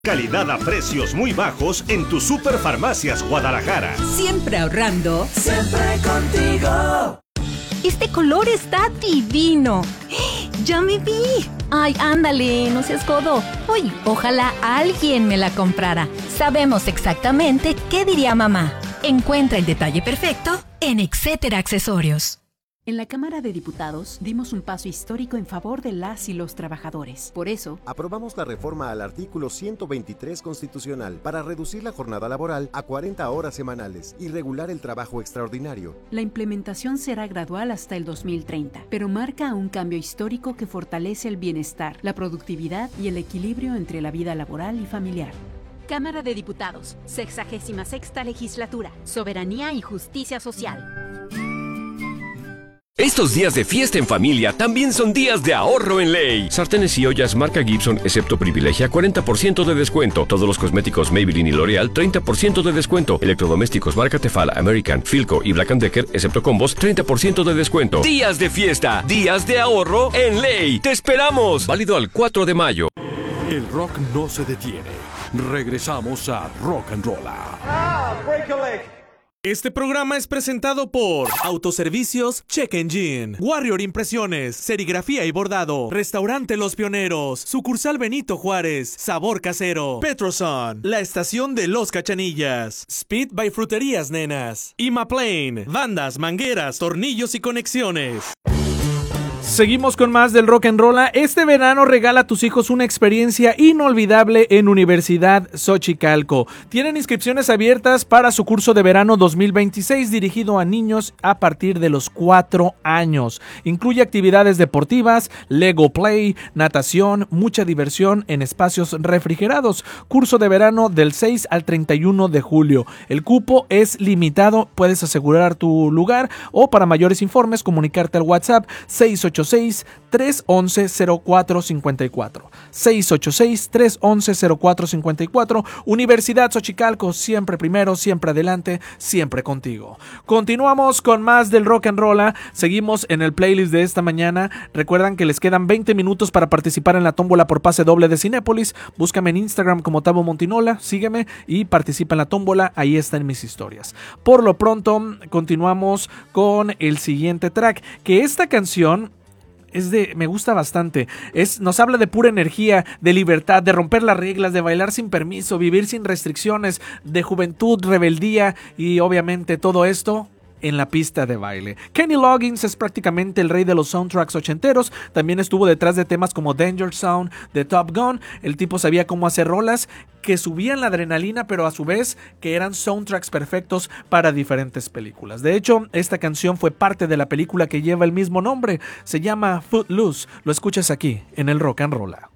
Calidad a precios muy bajos en tu Superfarmacias Guadalajara. Siempre ahorrando. Siempre contigo. Este color está divino. ¡Ya me vi! Ay, ándale, no seas codo. Uy, ojalá alguien me la comprara. Sabemos exactamente qué diría mamá. Encuentra el detalle perfecto en Etcétera Accesorios. En la Cámara de Diputados dimos un paso histórico en favor de las y los trabajadores. Por eso, aprobamos la reforma al artículo 123 constitucional para reducir la jornada laboral a 40 horas semanales y regular el trabajo extraordinario. La implementación será gradual hasta el 2030, pero marca un cambio histórico que fortalece el bienestar, la productividad y el equilibrio entre la vida laboral y familiar. Cámara de Diputados, 66ª Legislatura, Soberanía y Justicia Social. Estos días de fiesta en familia también son días de ahorro en Ley. Sartenes y ollas marca Gibson, excepto Privilegia, 40% de descuento. Todos los cosméticos Maybelline y L'Oreal, 30% de descuento. Electrodomésticos marca Tefal, American, Philco y Black & Decker, excepto Combos, 30% de descuento. Días de fiesta, días de ahorro en Ley. ¡Te esperamos! Válido al 4 de mayo. El rock no se detiene. Regresamos a Rock and Rolla. Break a leg. Este programa es presentado por Autoservicios Check Engine, Warrior Impresiones, Serigrafía y Bordado, Restaurante Los Pioneros, Sucursal Benito Juárez, Sabor Casero, Petroson, La Estación de Los Cachanillas, Speed by Fruterías Nenas, Imaplane, bandas, mangueras, tornillos y conexiones. Seguimos con más del Rock and Rolla. Este verano regala a tus hijos una experiencia inolvidable en Universidad Xochicalco. Tienen inscripciones abiertas para su curso de verano 2026 dirigido a niños a partir de los 4 años. Incluye actividades deportivas, Lego Play, natación, mucha diversión en espacios refrigerados. Curso de verano del 6 al 31 de julio. El cupo es limitado, puedes asegurar tu lugar o para mayores informes comunicarte al WhatsApp 686-311-0454. 686-311-0454. Universidad Xochicalco, siempre primero, siempre adelante, siempre contigo. Continuamos con más del Rock and Rolla. Seguimos en el playlist de esta mañana. Recuerdan que les quedan 20 minutos para participar en la tómbola por pase doble de Cinépolis. Búscame en Instagram como Tavo Montinola, sígueme y participa en la tómbola. Ahí están mis historias. Por lo pronto, continuamos con el siguiente track, que esta canción me gusta bastante. Nos habla de pura energía, de libertad, de romper las reglas, de bailar sin permiso, vivir sin restricciones, de juventud, rebeldía y obviamente todo esto en la pista de baile. Kenny Loggins es prácticamente el rey de los soundtracks ochenteros. También estuvo detrás de temas como Danger Zone de Top Gun. El tipo sabía cómo hacer rolas que subían la adrenalina, pero a su vez que eran soundtracks perfectos para diferentes películas. De hecho, esta canción fue parte de la película que lleva el mismo nombre. Se llama Footloose. Lo escuchas aquí en el Rock and Rolla.